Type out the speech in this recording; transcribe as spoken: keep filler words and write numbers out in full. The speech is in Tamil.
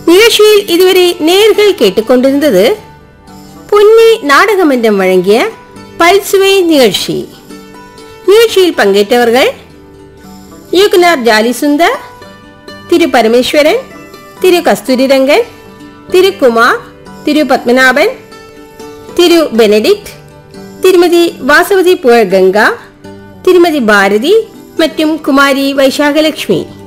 நிகழ்ச்சியில் இதுவரை நேயர்கள் கேட்டுக்கொண்டிருந்தது பொன்னி நாடகமன்றம் வழங்கிய பல்சுவை நிகழ்ச்சி. நிகழ்ச்சியில் பங்கேற்றவர்கள் இயக்குனர் ஜாலி சுந்தர், திரு பரமேஸ்வரன், திரு கஸ்தூரிரங்கன், திரு குமார், திரு பத்மநாபன், திரு பெனடிக்ட், திருமதி வாசவதி புகழ்கங்கா, திருமதி பாரதி மற்றும் குமாரி வைசாகலட்சுமி.